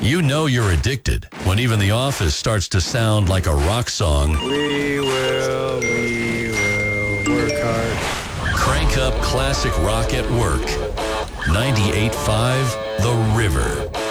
You know you're addicted when even The Office starts to sound like a rock song. We will work hard. Crank up classic rock at work. 98.5 The River.